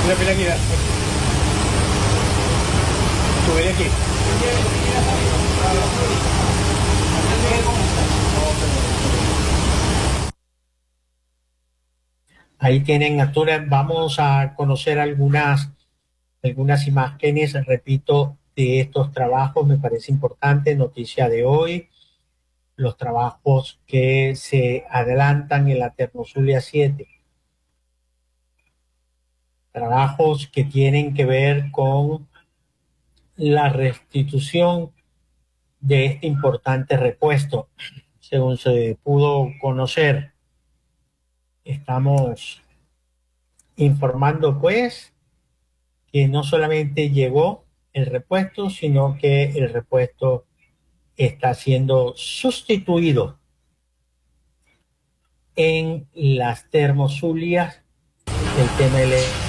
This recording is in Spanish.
Mira aquí, subiré aquí. Ahí tienen, Arturo, vamos a conocer algunas imágenes, repito, de estos trabajos. Me parece importante, noticia de hoy, los trabajos que se adelantan en la Termozulia 7. Trabajos que tienen que ver con la restitución de este importante repuesto. Según se pudo conocer, estamos informando pues que no solamente llegó el repuesto, sino que el repuesto está siendo sustituido en las termozulias. El tema